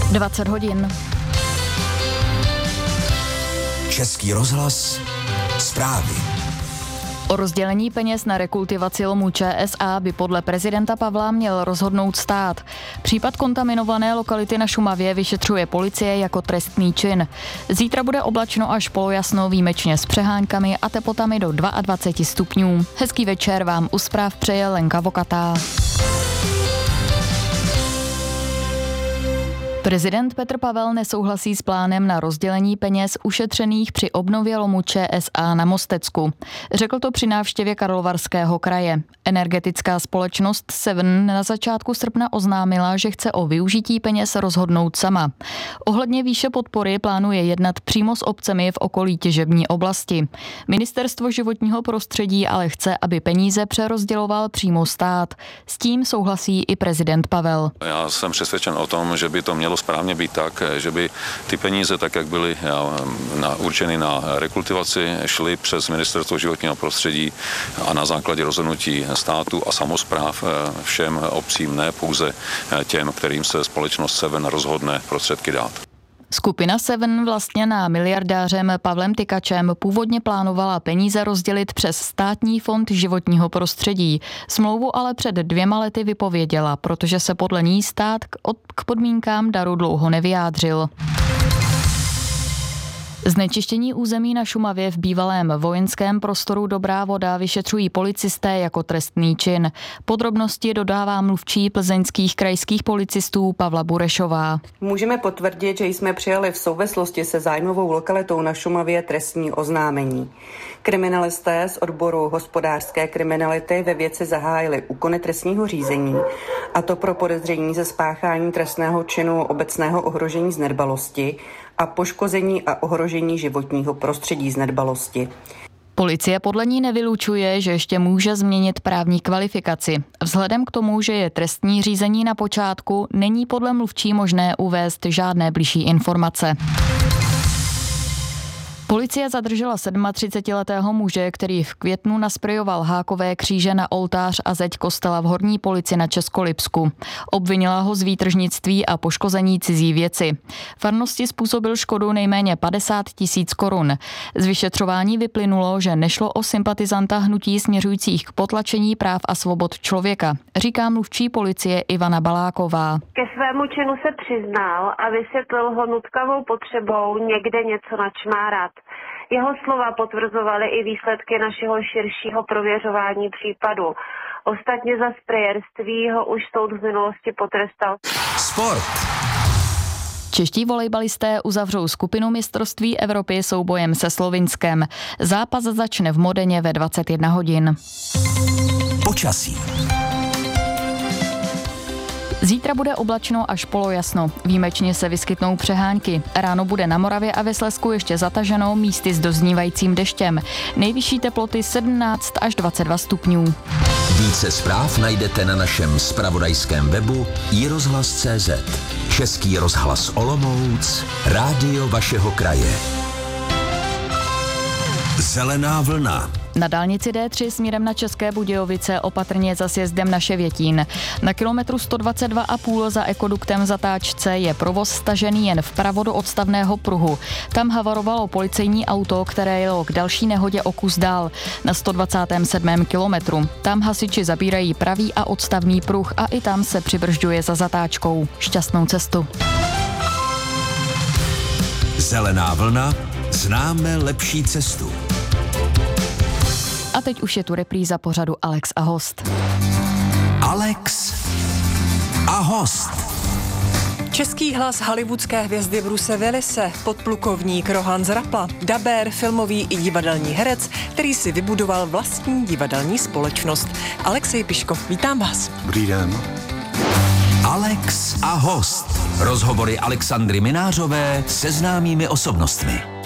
20 hodin. Český rozhlas, zprávy. O rozdělení peněz na rekultivaci lomů ČSA by podle prezidenta Pavla měl rozhodnout stát. Případ kontaminované lokality na Šumavě vyšetřuje policie jako trestný čin. Zítra bude oblačno až polojasno, výjimečně s přeháňkami a teplotami do 22 stupňů. Hezký večer vám u zpráv přeje Lenka Vokatá. Prezident Petr Pavel nesouhlasí s plánem na rozdělení peněz ušetřených při obnově lomu ČSA na Mostecku. Řekl to při návštěvě Karlovarského kraje. Energetická společnost Seven na začátku srpna oznámila, že chce o využití peněz rozhodnout sama. Ohledně výše podpory plánuje jednat přímo s obcemi v okolí těžební oblasti. Ministerstvo životního prostředí ale chce, aby peníze přerozděloval přímo stát. S tím souhlasí i prezident Pavel. Já jsem přesvědčen o tom, že by to mělo správně být tak, že by ty peníze, tak jak byly určeny na rekultivaci, šly přes Ministerstvo životního prostředí a na základě rozhodnutí státu a samospráv všem obcím, ne pouze těm, kterým se společnost Seven rozhodne prostředky dát. Skupina Seven vlastněná miliardářem Pavlem Tykačem původně plánovala peníze rozdělit přes Státní fond životního prostředí. Smlouvu ale před 2 lety vypověděla, protože se podle ní stát k podmínkám daru dlouho nevyjádřil. Znečištění území na Šumavě v bývalém vojenském prostoru Dobrá Voda vyšetřují policisté jako trestný čin. Podrobnosti dodává mluvčí plzeňských krajských policistů Pavla Burešová. Můžeme potvrdit, že jsme přijali v souvislosti se zájmovou lokalitou na Šumavě trestní oznámení. Kriminalisté z odboru hospodářské kriminality ve věci zahájili úkony trestního řízení, a to pro podezření ze spáchání trestného činu obecného ohrožení z nedbalosti a poškození a ohrožení životního prostředí z nedbalosti. Policie podle ní nevylučuje, že ještě může změnit právní kvalifikaci. Vzhledem k tomu, že je trestní řízení na počátku, není podle mluvčí možné uvést žádné bližší informace. Policie zadržela 37letého muže, který v květnu nasprejoval hákové kříže na oltář a zeď kostela v Horní Polici na Českolipsku. Obvinila ho z výtržnictví a poškození cizí věci. Farnosti způsobil škodu nejméně 50 000 korun. Z vyšetřování vyplynulo, že nešlo o sympatizanta hnutí směřujících k potlačení práv a svobod člověka, říká mluvčí policie Ivana Baláková. Ke svému činu se přiznal a vysvětlil ho nutkavou potřebou někde něco načmárat. Jeho slova potvrzovaly i výsledky našeho širšího prověřování případu. Ostatně za sprejérství ho už soud v minulosti potrestal. Sport. Čeští volejbalisté uzavřou skupinu mistrovství Evropy soubojem se Slovinskem. Zápas začne v Modeně ve 21 hodin. Počasí. Zítra bude oblačno až polojasno. Výjimečně se vyskytnou přehánky. Ráno bude na Moravě a ve Slezsku ještě zataženo, místy s doznívajícím deštěm. Nejvyšší teploty 17 až 22 stupňů. Více zpráv najdete na našem zpravodajském webu iRozhlas.cz. Český rozhlas Olomouc, rádio vašeho kraje. Zelená vlna. Na dálnici D3 směrem na České Budějovice opatrně za sjezdem na Ševětín. Na kilometru 122,5 za ekoduktem v zatáčce je provoz stažený jen vpravo do odstavného pruhu. Tam havarovalo policejní auto, které jelo k další nehodě o kus dál, na 127. kilometru. Tam hasiči zabírají pravý a odstavný pruh a i tam se přibržďuje za zatáčkou. Šťastnou cestu. Zelená vlna, známe lepší cestu. A teď už je tu repríza pořadu Alex a host. Alex a host. Český hlas hollywoodské hvězdy Bruce Willise, podplukovník Rohan Zrapla, dabér, filmový i divadelní herec, který si vybudoval vlastní divadelní společnost. Alexej Piško, vítám vás. Dobrý den. Alex a host. Rozhovory Alexandry Minářové se známými osobnostmi.